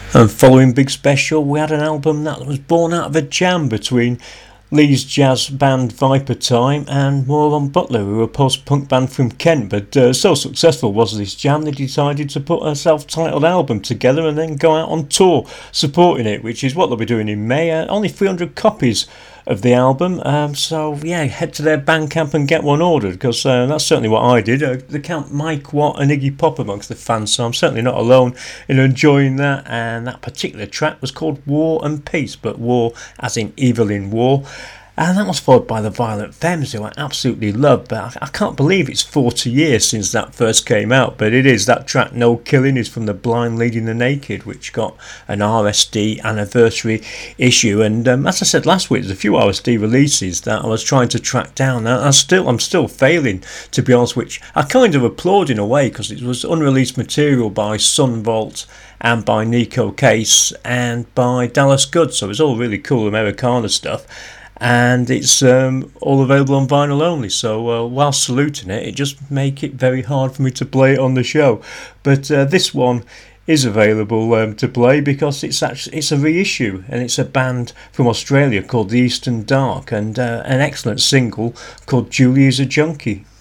And following Big Special, we had an album that was born out of a jam between Lee's jazz band Viper Time and Moron Butler, who were a post-punk band from Kent. But so successful was this jam, they decided to put a self-titled album together and then go out on tour supporting it, which is what they'll be doing in May. Only 300 copies of the album, so yeah, head to their Bandcamp and get one ordered, because that's certainly what I did. They count Mike Watt and Iggy Pop amongst the fans, so I'm certainly not alone in enjoying that. And that particular track was called War and Peace, but war as in evil in war. And that was followed by the Violent Femmes, who I absolutely love, but I can't believe it's 40 years since that first came out. But it is. That track, No Killing, is from The Blind Leading the Naked, which got an RSD anniversary issue. And as I said last week, there's a few RSD releases that I was trying to track down. I'm still failing, to be honest, which I kind of applaud in a way, because it was unreleased material by Sunvolt and by Nico Case and by Dallas Good. So it's all really cool Americana stuff. And it's all available on vinyl only, so while saluting it just make it very hard for me to play it on the show. But this one is available to play because it's a reissue, and it's a band from Australia called The Eastern Dark, and an excellent single called Julie is a Junkie.